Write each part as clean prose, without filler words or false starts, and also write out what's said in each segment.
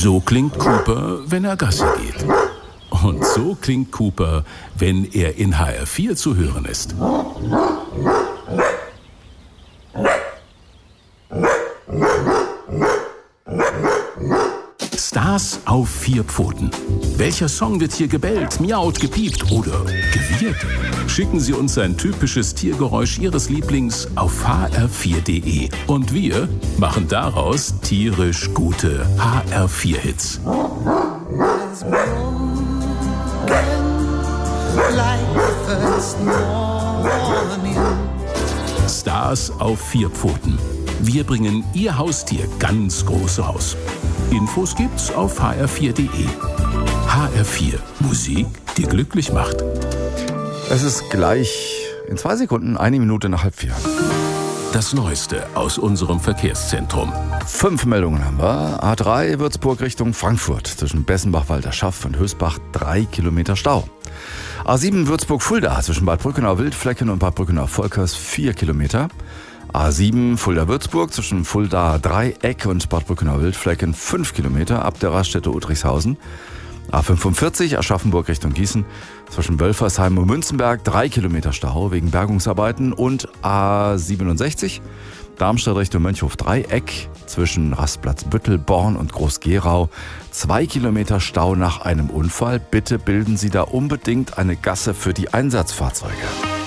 So klingt Cooper, wenn er Gassi geht. Und so klingt Cooper, wenn er in HR4 zu hören ist. Stars auf 4 Pfoten. Welcher Song wird hier gebellt, miaut, gepiept oder gewirrt? Schicken Sie uns ein typisches Tiergeräusch Ihres Lieblings auf hr4.de. Und wir machen daraus tierisch gute HR4-Hits. Stars auf 4 Pfoten. Wir bringen Ihr Haustier ganz groß raus. Infos gibt's auf hr4.de. HR4, Musik, die glücklich macht. Es ist gleich in 2 Sekunden 1 Minute nach 3:30. Das Neueste aus unserem Verkehrszentrum. 5 Meldungen haben wir. A3 Würzburg Richtung Frankfurt. Zwischen Bessenbach-Walderschaft und Hösbach 3 Kilometer Stau. A7 Würzburg-Fulda zwischen Bad Brückenau-Wildflecken und Bad Brückenau-Volkers 4 Kilometer. A7 Fulda-Würzburg zwischen Fulda-Dreieck und Bad Brückenau-Wildflecken 5 Kilometer ab der Raststätte Udrichshausen. A45 Aschaffenburg Richtung Gießen zwischen Wölfersheim und Münzenberg 3 Kilometer Stau wegen Bergungsarbeiten. Und A67 Darmstadt Richtung Mönchhof-Dreieck zwischen Rastplatz Büttelborn und Groß-Gerau 2 Kilometer Stau nach einem Unfall. Bitte bilden Sie da unbedingt eine Gasse für die Einsatzfahrzeuge.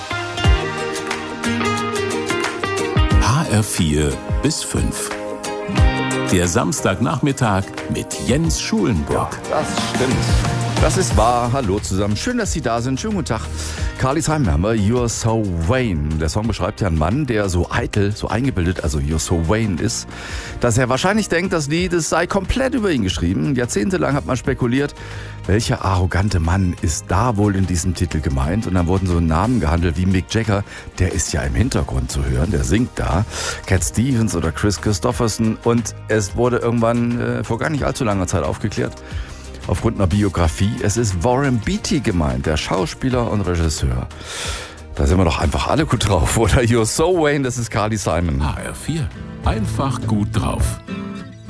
HR4 bis 5. Der Samstagnachmittag mit Jens Schulenburg. Das stimmt. Das ist wahr. Hallo zusammen. Schön, dass Sie da sind. Schönen guten Tag. Carly Simon haben wir. You're so vain. Der Song beschreibt ja einen Mann, der so eitel, so eingebildet, also You're so vain ist, dass er wahrscheinlich denkt, das Lied sei komplett über ihn geschrieben. Jahrzehntelang hat man spekuliert, welcher arrogante Mann ist da wohl in diesem Titel gemeint. Und dann wurden so Namen gehandelt wie Mick Jagger, der ist ja im Hintergrund zu hören, der singt da. Cat Stevens oder Chris Christopherson. Und es wurde irgendwann vor gar nicht allzu langer Zeit aufgeklärt, aufgrund einer Biografie, es ist Warren Beatty gemeint, der Schauspieler und Regisseur. Da sind wir doch einfach alle gut drauf, oder? You're so vain, das ist Carly Simon. HR4, einfach gut drauf.